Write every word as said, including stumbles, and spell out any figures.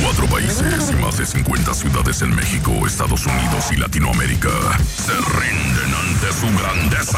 Cuatro países y más de cincuenta ciudades en México, Estados Unidos y Latinoamérica se rinden ante su grandeza.